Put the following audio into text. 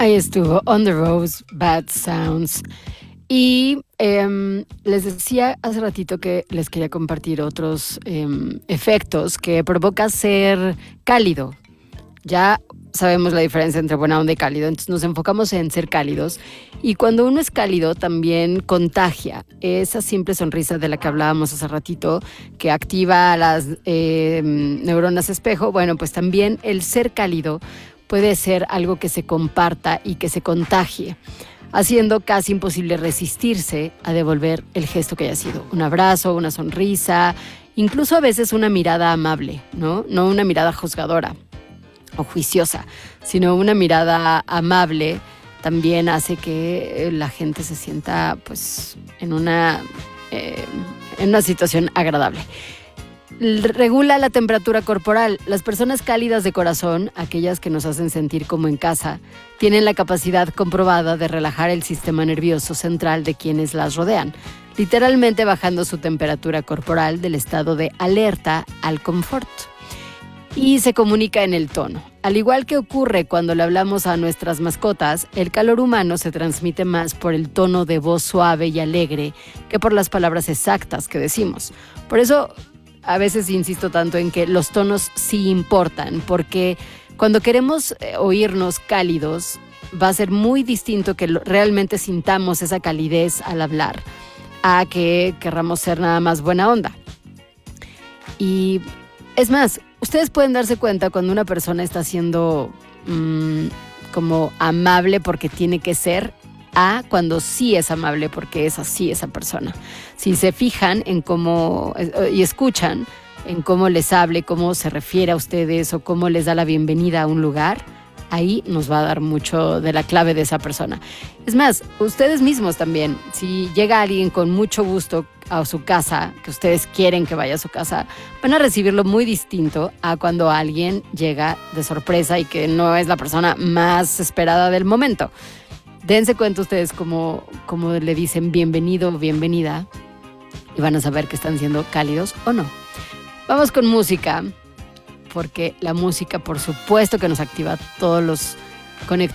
Ahí estuvo On the Rose, Bad Sounds. Y les decía hace ratito que les quería compartir otros efectos que provoca ser cálido. Ya sabemos la diferencia entre buena onda y cálido, entonces nos enfocamos en ser cálidos. Y cuando uno es cálido también contagia esa simple sonrisa de la que hablábamos hace ratito, que activa las neuronas espejo. Bueno, pues también el ser cálido puede ser algo que se comparta y que se contagie, haciendo casi imposible resistirse a devolver el gesto que haya sido. Un abrazo, una sonrisa, incluso a veces una mirada amable, ¿no? No una mirada juzgadora o juiciosa, sino una mirada amable también hace que la gente se sienta pues en una situación agradable. Regula la temperatura corporal. Las personas cálidas de corazón, aquellas que nos hacen sentir como en casa, tienen la capacidad comprobada de relajar el sistema nervioso central de quienes las rodean, literalmente bajando su temperatura corporal del estado de alerta al confort. Y se comunica en el tono. Al igual que ocurre cuando le hablamos a nuestras mascotas, el calor humano se transmite más por el tono de voz suave y alegre que por las palabras exactas que decimos. Por eso a veces insisto tanto en que los tonos sí importan, porque cuando queremos oírnos cálidos, va a ser muy distinto que realmente sintamos esa calidez al hablar, a que querramos ser nada más buena onda. Y es más, ustedes pueden darse cuenta cuando una persona está siendo como amable porque tiene que ser, a cuando sí es amable porque es así esa persona. Si se fijan en cómo y escuchan en cómo les hable, cómo se refiere a ustedes o cómo les da la bienvenida a un lugar, ahí nos va a dar mucho de la clave de esa persona. Es más, ustedes mismos también, si llega alguien con mucho gusto a su casa, que ustedes quieren que vaya a su casa, van a recibirlo muy distinto a cuando alguien llega de sorpresa y que no es la persona más esperada del momento. Dense cuenta ustedes cómo le dicen bienvenido o bienvenida y van a saber que están siendo cálidos o no. Vamos con música, porque la música por supuesto que nos activa todos los